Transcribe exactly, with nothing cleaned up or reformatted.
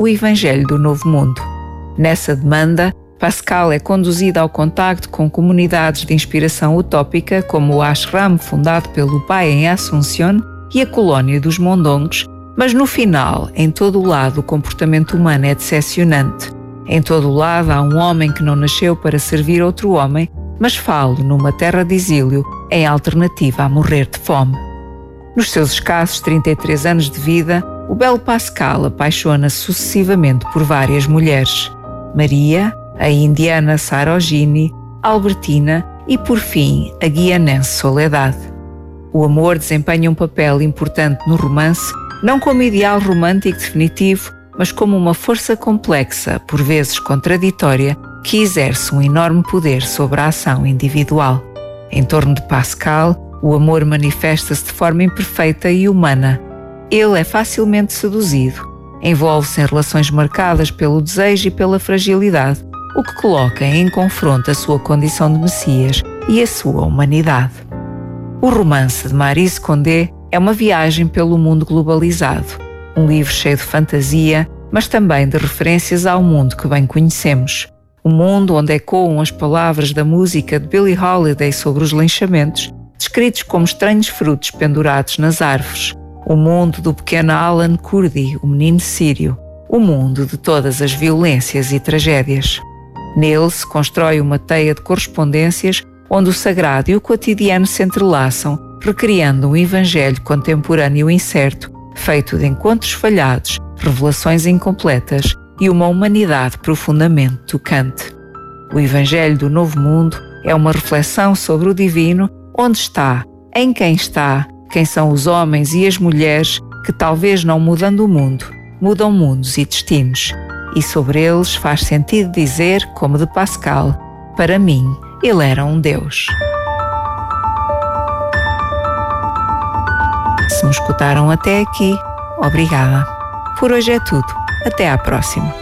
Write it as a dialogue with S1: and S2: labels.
S1: o Evangelho do Novo Mundo. Nessa demanda, Pascal é conduzido ao contacto com comunidades de inspiração utópica como o ashram fundado pelo pai em Assunción e a colónia dos Mondongos, mas no final, em todo o lado, o comportamento humano é decepcionante. Em todo o lado há um homem que não nasceu para servir outro homem, mas falo numa terra de exílio, em alternativa a morrer de fome. Nos seus escassos trinta e três anos de vida, o belo Pascal apaixona-se sucessivamente por várias mulheres. Maria, a indiana Sarojini, Albertina e, por fim, a guianense Soledade. O amor desempenha um papel importante no romance, não como ideal romântico definitivo, mas como uma força complexa, por vezes contraditória, que exerce um enorme poder sobre a ação individual. Em torno de Pascal, o amor manifesta-se de forma imperfeita e humana. Ele é facilmente seduzido, envolve-se em relações marcadas pelo desejo e pela fragilidade, o que coloca em confronto a sua condição de Messias e a sua humanidade. O romance de Maryse Condé é uma viagem pelo mundo globalizado, um livro cheio de fantasia, mas também de referências ao mundo que bem conhecemos. Um mundo onde ecoam as palavras da música de Billie Holiday sobre os linchamentos, descritos como estranhos frutos pendurados nas árvores. O mundo do pequeno Alan Kurdi, o menino sírio. O mundo de todas as violências e tragédias. Nele se constrói uma teia de correspondências onde o sagrado e o cotidiano se entrelaçam, recriando um evangelho contemporâneo incerto, feito de encontros falhados, revelações incompletas e uma humanidade profundamente tocante. O Evangelho do Novo Mundo é uma reflexão sobre o divino, onde está, em quem está, quem são os homens e as mulheres que, talvez não mudando o mundo, mudam mundos e destinos. E sobre eles faz sentido dizer, como de Pascal, para mim, ele era um Deus. Se me escutaram até aqui, obrigada. Por hoje é tudo. Até à próxima.